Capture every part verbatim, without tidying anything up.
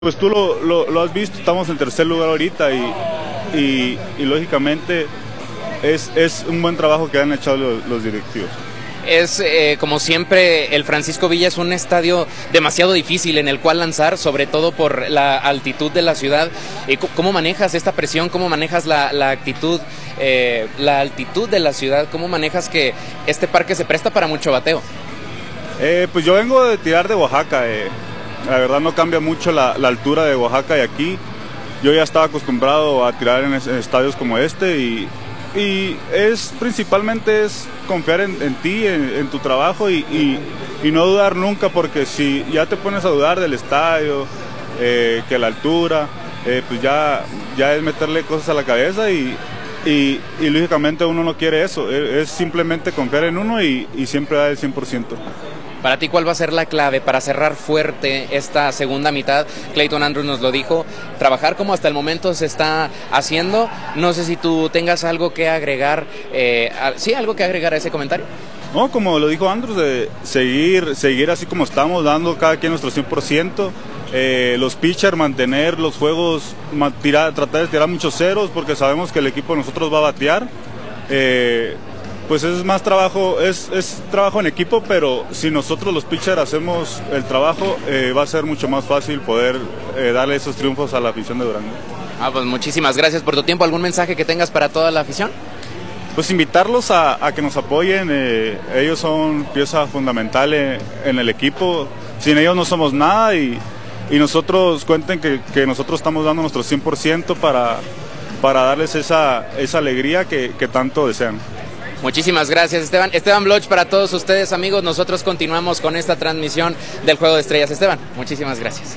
Pues tú lo, lo, lo has visto, estamos en tercer lugar ahorita y, y, y lógicamente es, es un buen trabajo que han echado los, los directivos. Es, eh, como siempre, el Francisco Villa es un estadio demasiado difícil en el cual lanzar, sobre todo por la altitud de la ciudad. Eh, ¿Cómo manejas esta presión? ¿Cómo manejas la, la actitud, eh, la altitud de la ciudad? ¿Cómo manejas que este parque se presta para mucho bateo? Eh, pues yo vengo de tirar de Oaxaca. Eh. La verdad no cambia mucho la, la altura de Oaxaca y aquí. Yo ya estaba acostumbrado a tirar en, en estadios como este y, y es principalmente es confiar en, en ti, en, en tu trabajo y, y, y no dudar nunca, porque si ya te pones a dudar del estadio, eh, que la altura, eh, pues ya, ya es meterle cosas a la cabeza y, y, y lógicamente uno no quiere eso, es, es simplemente confiar en uno y, y siempre dar el cien por ciento. Para ti, ¿cuál va a ser la clave para cerrar fuerte esta segunda mitad? Clayton Andrews nos lo dijo, trabajar como hasta el momento se está haciendo. No sé si tú tengas algo que agregar, eh, a, ¿sí? ¿Algo que agregar a ese comentario? No, como lo dijo Andrews, de seguir, seguir así como estamos, dando cada quien nuestro cien por ciento. Eh, los pitchers, mantener los juegos, tirar, tratar de tirar muchos ceros, porque sabemos que el equipo de nosotros va a batear. Eh, Pues es más trabajo, es, es trabajo en equipo, pero si nosotros los pitchers hacemos el trabajo, eh, va a ser mucho más fácil poder eh, darle esos triunfos a la afición de Durango. Ah, pues muchísimas gracias por tu tiempo. ¿Algún mensaje que tengas para toda la afición? Pues invitarlos a, a que nos apoyen, eh, ellos son pieza fundamental en, en el equipo, sin ellos no somos nada y, y nosotros cuenten que, que nosotros estamos dando nuestro cien por ciento para, para darles esa, esa alegría que, que tanto desean. Muchísimas gracias, Esteban. Esteban Bloch para todos ustedes, amigos. Nosotros continuamos con esta transmisión del Juego de Estrellas. Esteban, muchísimas gracias.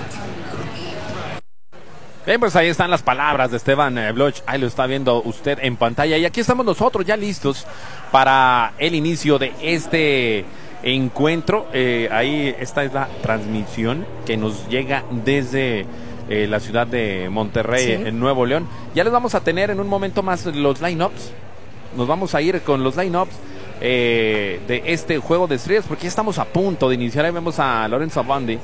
Bien, pues ahí están las palabras de Esteban eh, Bloch. Ahí lo está viendo usted en pantalla. Y aquí estamos nosotros ya listos para el inicio de este encuentro. Eh, ahí esta es la transmisión que nos llega desde eh, la ciudad de Monterrey, ¿sí?, en Nuevo León. Ya les vamos a tener en un momento más los line-ups. Nos vamos a ir con los line-ups eh, de este Juego de Estrellas, porque ya estamos a punto de iniciar. Ahí vemos a Lorenzo Bondi,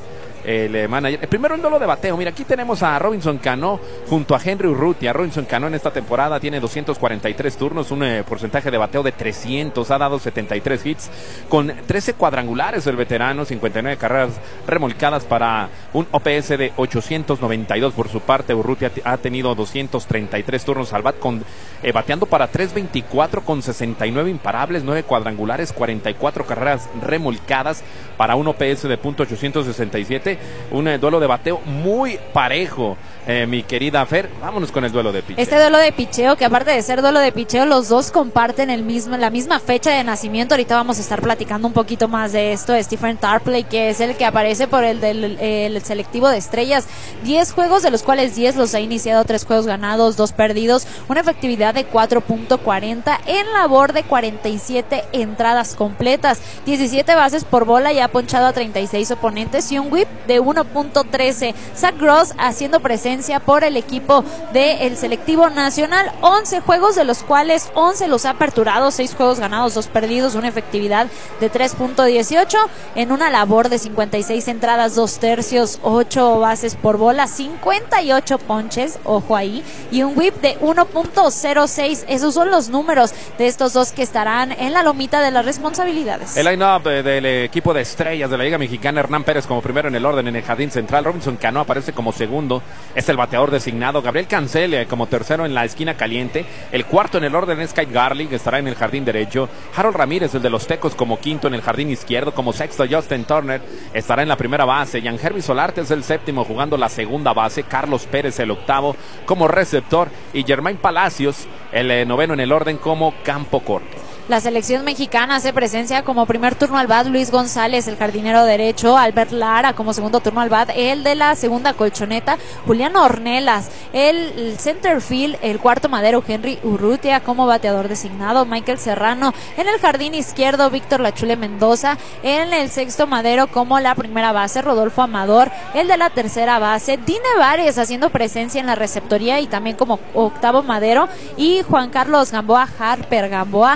el manager. El primero, el duelo de bateo. Mira, aquí tenemos a Robinson Cano junto a Henry Urrutia. Robinson Cano en esta temporada tiene doscientos cuarenta y tres turnos, un eh, porcentaje de bateo de trescientos, ha dado setenta y tres hits, con trece cuadrangulares el veterano, cincuenta y nueve carreras remolcadas para un O P S de ochocientos noventa y dos. Por su parte, Urrutia ha tenido doscientos treinta y tres turnos al bat, con, eh, bateando para trescientos veinticuatro con sesenta y nueve imparables, nueve cuadrangulares, cuarenta y cuatro carreras remolcadas para un O P S de punto ochocientos sesenta y siete. Un eh, duelo de bateo muy parejo, eh, mi querida Fer. Vámonos con el duelo de picheo. Este duelo de picheo, que aparte de ser duelo de picheo, los dos comparten el mismo, la misma fecha de nacimiento. Ahorita vamos a estar platicando un poquito más de esto. Stephen Tarpley, que es el que aparece por el del el selectivo de estrellas. diez juegos, de los cuales diez los ha iniciado, tres juegos ganados, dos perdidos, una efectividad de cuatro punto cuarenta en labor de cuarenta y siete entradas completas, diecisiete bases por bola y ha ponchado a treinta y seis oponentes y un whip de uno punto trece. Zach Gross haciendo presencia por el equipo del selectivo nacional, once juegos, de los cuales once los ha aperturado, seis juegos ganados, dos perdidos, una efectividad de tres punto dieciocho en una labor de cincuenta y seis entradas, dos tercios, ocho bases por bola, cincuenta y ocho ponches, ojo ahí, y un whip de uno punto cero seis. Esos son los números de estos dos que estarán en la lomita de las responsabilidades. El line-up eh, del equipo de estrellas de la Liga Mexicana: Hernán Pérez como primero en el orden en el jardín central, Robinson Cano aparece como segundo, es el bateador designado, Gabriel Cancel eh, como tercero en la esquina caliente, el cuarto en el orden es Kyle Garlick, estará en el jardín derecho, Harold Ramírez, el de los Tecos, como quinto en el jardín izquierdo, como sexto Justin Turner estará en la primera base, Jan Herby Solarte es el séptimo jugando la segunda base, Carlos Pérez el octavo como receptor y Germain Palacios el eh, noveno en el orden como campo corto. La selección mexicana hace presencia como primer turno al bat Luis González, el jardinero derecho, Albert Lara como segundo turno al bat, el de la segunda colchoneta, Julián Ornelas, el, el center field, el cuarto madero Henry Urrutia como bateador designado, Michael Serrano en el jardín izquierdo, Víctor Lachule Mendoza en el sexto madero como la primera base, Rodolfo Amador el de la tercera base, Dine Vares haciendo presencia en la receptoría y también como octavo madero, y Juan Carlos Gamboa, Harper Gamboa, el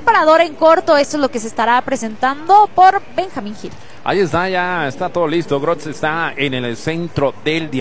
parador en corto, esto es lo que se estará presentando por Benjamín Gil. Ahí está, ya está todo listo. Grotz está en el centro del día.